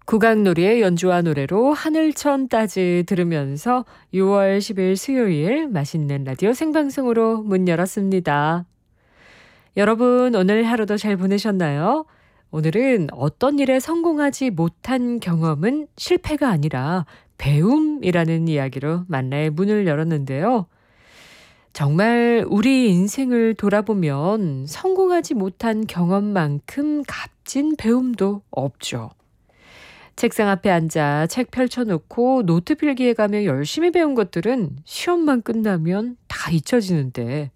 국악놀이의 연주와 노래로 하늘천 따지 들으면서 6월 10일 수요일 맛있는 라디오 생방송으로 문 열었습니다. 여러분 오늘 하루도 잘 보내셨나요? 오늘은 어떤 일에 성공하지 못한 경험은 실패가 아니라 배움이라는 이야기로 만나의 문을 열었는데요. 정말 우리 인생을 돌아보면 성공하지 못한 경험만큼 값진 배움도 없죠. 책상 앞에 앉아 책 펼쳐놓고 노트 필기해 가며 열심히 배운 것들은 시험만 끝나면 다 잊혀지는데